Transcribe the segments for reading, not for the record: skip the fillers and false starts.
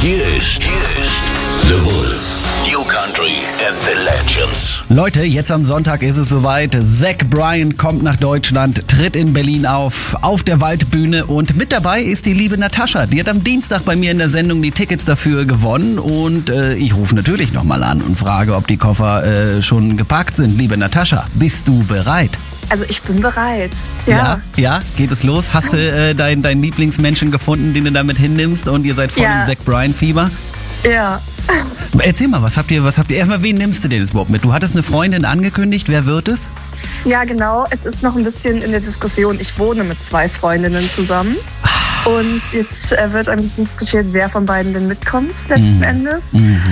Hier ist The Wolf. New Country and the Legends. Leute, jetzt am Sonntag ist es soweit. Zach Bryan kommt nach Deutschland, tritt in Berlin auf der Waldbühne und mit dabei ist die liebe Natascha. Die hat am Dienstag bei mir in der Sendung die Tickets dafür gewonnen und ich rufe natürlich nochmal an und frage, ob die Koffer schon gepackt sind. Liebe Natascha, bist du bereit? Also ich bin bereit. Ja, geht es los? Hast du deinen Lieblingsmenschen gefunden, den du damit hinnimmst und ihr seid voll im Zach Bryan-Fieber? Ja. Erzähl mal, was habt ihr? Erstmal, wen nimmst du denn jetzt überhaupt mit? Du hattest eine Freundin angekündigt, wer wird es? Ja, genau. Es ist noch ein bisschen in der Diskussion. Ich wohne mit 2 Freundinnen zusammen. Und jetzt wird ein bisschen diskutiert, wer von beiden denn mitkommt, letzten Endes.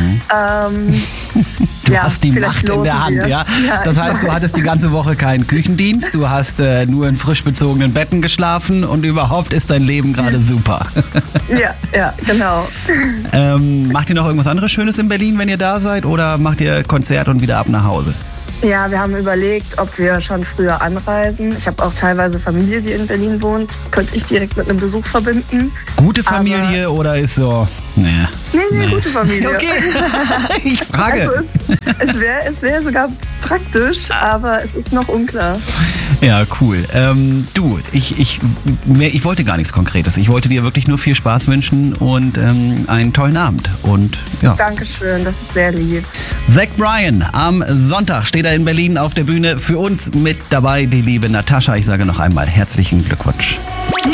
Du hast die Macht in der Hand, ja? Das heißt, du hattest die ganze Woche keinen Küchendienst, du hast nur in frisch bezogenen Betten geschlafen und überhaupt ist dein Leben gerade super. Ja, genau. Macht ihr noch irgendwas anderes Schönes in Berlin, wenn ihr da seid, oder macht ihr Konzert und wieder ab nach Hause? Ja, wir haben überlegt, ob wir schon früher anreisen. Ich habe auch teilweise Familie, die in Berlin wohnt. Könnte ich direkt mit einem Besuch verbinden. Gute Familie oder ist so... Nee, gute Familie. Okay, ich frage. Also es wär sogar praktisch, aber es ist noch unklar. Ja, cool. Du, ich wollte gar nichts Konkretes. Ich wollte dir wirklich nur viel Spaß wünschen und einen tollen Abend. Und ja. Dankeschön, das ist sehr lieb. Zach Bryan, am Sonntag steht er in Berlin auf der Bühne. Für uns mit dabei die liebe Natascha. Ich sage noch einmal herzlichen Glückwunsch.